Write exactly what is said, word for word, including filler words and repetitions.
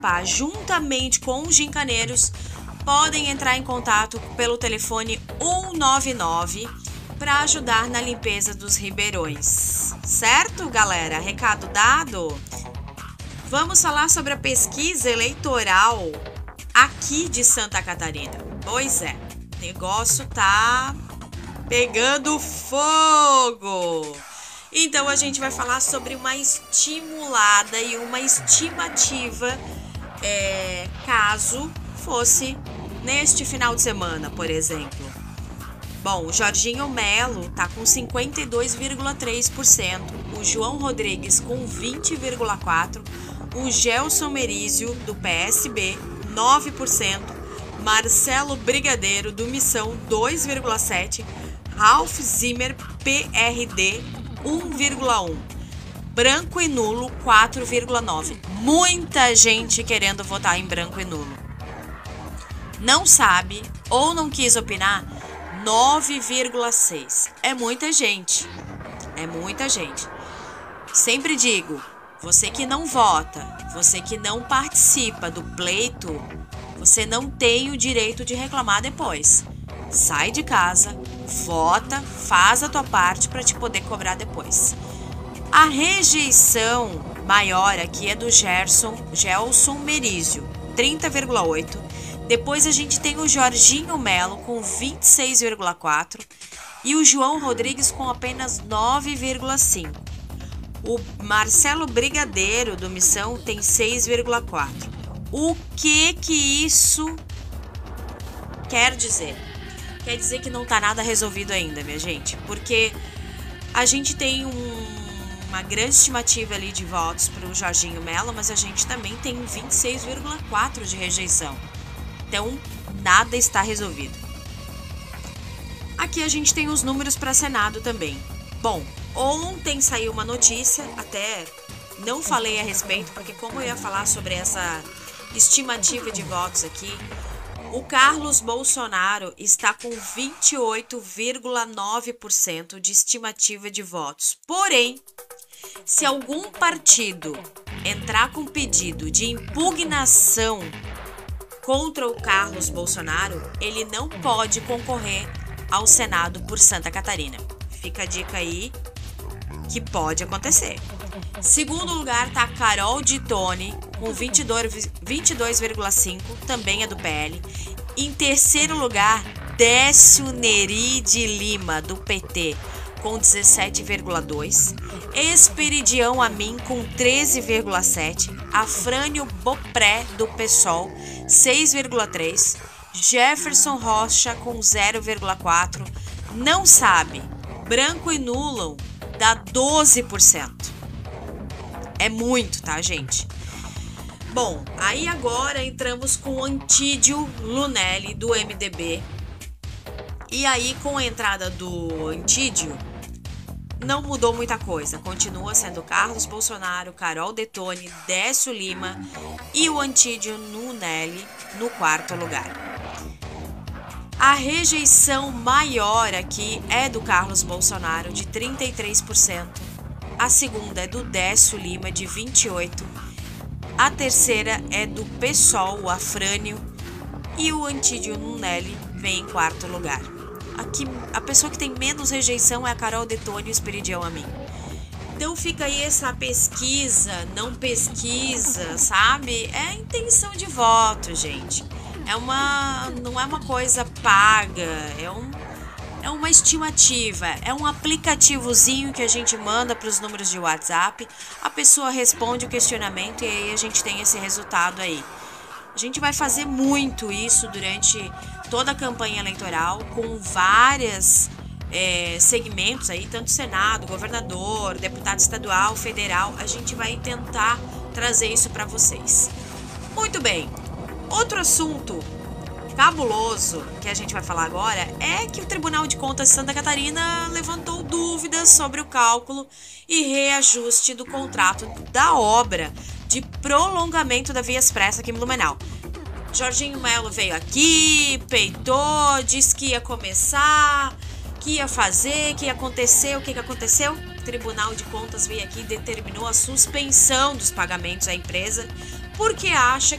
participar juntamente com os gincaneiros podem entrar em contato pelo telefone um nove nove para ajudar na limpeza dos ribeirões. Certo, galera? Recado dado? Vamos falar sobre a pesquisa eleitoral aqui de Santa Catarina. Pois é, o negócio tá pegando fogo. Então a gente vai falar sobre uma estimulada e uma estimativa é, caso fosse neste final de semana, por exemplo. Bom, o Jorginho Melo tá com cinquenta e dois vírgula três por cento, o João Rodrigues com vinte vírgula quatro por cento, o Gelson Merizio, do P S B, nove por cento, Marcelo Brigadeiro, do Missão, dois vírgula sete por cento, Ralph Zimmer, P R D, um vírgula um por cento, branco e nulo, quatro vírgula nove por cento. Muita gente querendo votar em branco e nulo. Não sabe ou não quis opinar, nove vírgula seis por cento. É muita gente. É muita gente. Sempre digo, você que não vota, você que não participa do pleito, você não tem o direito de reclamar depois. Sai de casa, vota, faz a tua parte para te poder cobrar depois. A rejeição maior aqui é do Gerson, Gelson Merizio, trinta vírgula oito por cento. Depois a gente tem o Jorginho Melo com vinte e seis vírgula quatro por cento e o João Rodrigues com apenas nove vírgula cinco por cento. O Marcelo Brigadeiro, do Missão, tem seis vírgula quatro por cento. O que que isso quer dizer? Quer dizer que não tá nada resolvido ainda, minha gente. Porque a gente tem um, uma grande estimativa ali de votos para o Jorginho Melo, mas a gente também tem vinte e seis vírgula quatro por cento de rejeição. Então, nada está resolvido. Aqui a gente tem os números para Senado também. Bom, ontem saiu uma notícia, até não falei a respeito, porque como eu ia falar sobre essa estimativa de votos aqui, o Carlos Bolsonaro está com vinte e oito vírgula nove por cento de estimativa de votos. Porém, se algum partido entrar com pedido de impugnação contra o Carlos Bolsonaro, ele não pode concorrer ao Senado por Santa Catarina. Fica a dica aí que pode acontecer. Segundo lugar está Carol Dittoni com vinte e dois vírgula cinco por cento, também é do P L. Em terceiro lugar, Décio Neri de Lima, do P T, com dezessete vírgula dois por cento. Esperidião Amin com treze vírgula sete por cento. Afrânio Bopré, do PSOL, seis vírgula três por cento. Jefferson Rocha com zero vírgula quatro por cento. Não sabe. Branco e nulo dá doze por cento. É muito, tá, gente? Bom, aí agora entramos com o Antídio Lunelli, do M D B. E aí, com a entrada do Antídio, não mudou muita coisa. Continua sendo Carlos Bolsonaro, Carol Dittoni, Décio Lima e o Antídio Lunelli no quarto lugar. A rejeição maior aqui é do Carlos Bolsonaro, de trinta e três por cento. A segunda é do Décio Lima, de vinte e oito por cento. A terceira é do PSOL, o Afrânio. E o Antídio Lunelli vem em quarto lugar. Aqui, a pessoa que tem menos rejeição é a Carol Dittoni e o Esperidião Amin. Então fica aí essa pesquisa, não pesquisa, sabe? É intenção de voto, gente. É uma, não é uma coisa paga, é, um, é uma estimativa, é um aplicativozinho que a gente manda para os números de WhatsApp, a pessoa responde o questionamento e aí a gente tem esse resultado aí. A gente vai fazer muito isso durante toda a campanha eleitoral, com vários é, segmentos aí, tanto Senado, governador, deputado estadual, federal, a gente vai tentar trazer isso para vocês. Muito bem. Outro assunto cabuloso que a gente vai falar agora é que o Tribunal de Contas de Santa Catarina levantou dúvidas sobre o cálculo e reajuste do contrato da obra de prolongamento da Via Expressa aqui em Blumenau. Jorginho Melo veio aqui, peitou, disse que ia começar, que ia fazer, que ia acontecer. O que, que aconteceu? O Tribunal de Contas veio aqui e determinou a suspensão dos pagamentos à empresa porque acha